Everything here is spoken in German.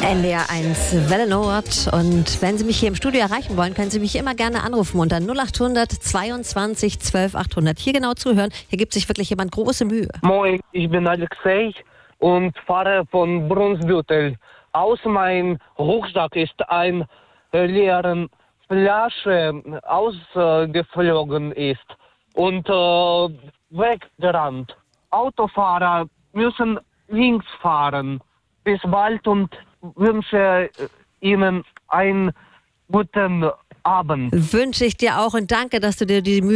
NDR1 Welle Nord. Und wenn Sie mich hier im Studio erreichen wollen, können Sie mich immer gerne anrufen unter 0800 22 12 800. Hier genau zuhören. Hier gibt sich wirklich jemand große Mühe. Moin, ich bin Alexei und fahre von Brunsbüttel. Aus meinem Rucksack ist ein leere Flasche ausgeflogen ist und weggerannt. Autofahrer müssen links fahren. Bis bald und wünsche Ihnen einen guten Abend. Wünsche ich dir auch und danke, dass du dir die Mühe